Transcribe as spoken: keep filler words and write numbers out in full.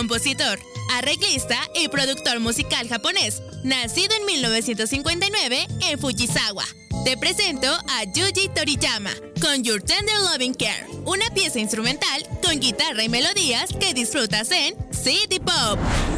compositor, arreglista y productor musical japonés, nacido en mil novecientos cincuenta y nueve en Fujisawa. Te presento a Yuji Toriyama con Your Tender Loving Care, una pieza instrumental con guitarra y melodías que disfrutas en City Pop.